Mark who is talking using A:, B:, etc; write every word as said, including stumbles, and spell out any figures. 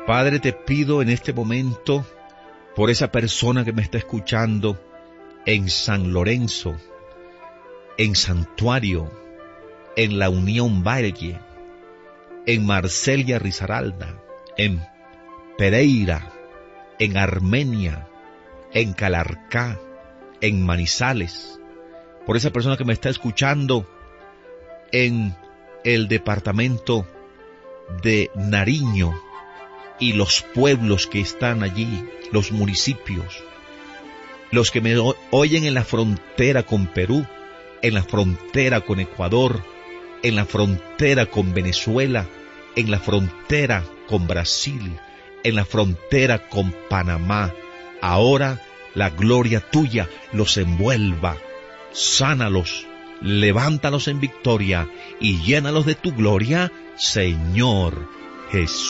A: Padre, te pido en este momento por esa persona que me está escuchando en San Lorenzo, en Santuario, en la Unión Valle, en Marcelia Risaralda, en Pereira, en Armenia, en Calarcá, en Manizales, por esa persona que me está escuchando en el departamento de Nariño y los pueblos que están allí, los municipios, los que me oyen en la frontera con Perú, en la frontera con Ecuador, en la frontera con Venezuela, en la frontera con Brasil, en la frontera con Panamá. Ahora la gloria tuya los envuelva, sánalos, levántalos en victoria y llénalos de tu gloria, Señor Jesús.